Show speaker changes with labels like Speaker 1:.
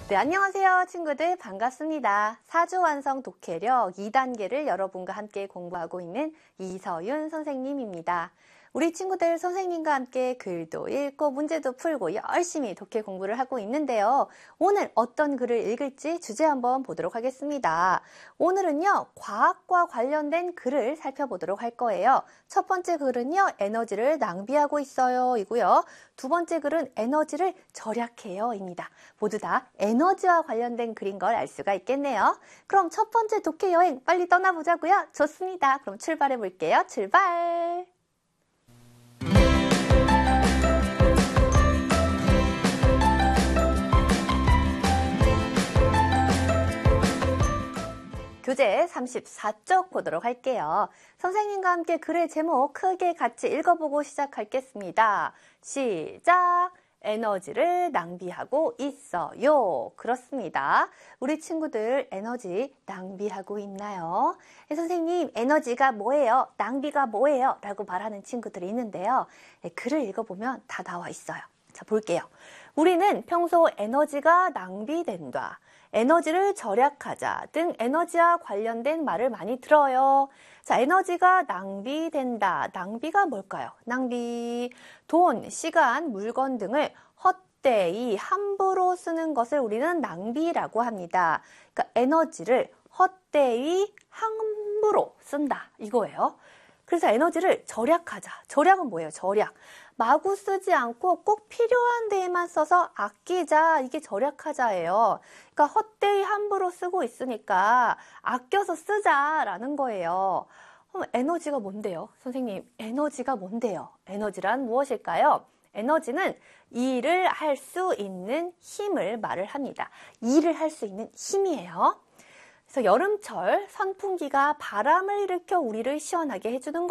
Speaker 1: 네, 안녕하세요 친구들 반갑습니다. 사주 완성 독해력 2단계를 여러분과 함께 공부하고 있는 이서윤 선생님입니다. 우리 친구들 선생님과 함께 글도 읽고 문제도 풀고 열심히 독해 공부를 하고 있는데요. 오늘 어떤 글을 읽을지 주제 한번 보도록 하겠습니다. 오늘은요, 과학과 관련된 글을 살펴보도록 할 거예요. 첫 번째 글은요, 에너지를 낭비하고 있어요 이고요. 두 번째 글은 에너지를 절약해요 입니다. 모두 다 에너지와 관련된 글인 걸 알 수가 있겠네요. 그럼 첫 번째 독해 여행 빨리 떠나보자고요. 좋습니다. 그럼 출발해 볼게요. 출발! 교재 34쪽 보도록 할게요. 선생님과 함께 글의 제목 크게 같이 읽어보고 시작하겠습니다. 시작! 에너지를 낭비하고 있어요. 그렇습니다. 우리 친구들 에너지 낭비하고 있나요? 선생님, 에너지가 뭐예요? 낭비가 뭐예요? 라고 말하는 친구들이 있는데요. 글을 읽어보면 다 나와 있어요. 자, 볼게요. 우리는 평소 에너지가 낭비된다, 에너지를 절약하자 등 에너지와 관련된 말을 많이 들어요. 자, 에너지가 낭비된다. 낭비가 뭘까요? 낭비, 돈, 시간, 물건 등을 헛되이 함부로 쓰는 것을 우리는 낭비라고 합니다. 그러니까 에너지를 헛되이 함부로 쓴다 이거예요. 그래서 에너지를 절약하자. 절약은 뭐예요? 절약. 마구 쓰지 않고 꼭 필요한 데에만 써서 아끼자. 이게 절약하자예요. 그러니까 헛되이 함부로 쓰고 있으니까 아껴서 쓰자라는 거예요. 그럼 에너지가 뭔데요? 선생님, 에너지가 뭔데요? 에너지란 무엇일까요? 에너지는 일을 할 수 있는 힘을 말을 합니다. 일을 할 수 있는 힘이에요. 그래서 여름철 선풍기가 바람을 일으켜 우리를 시원하게 해주는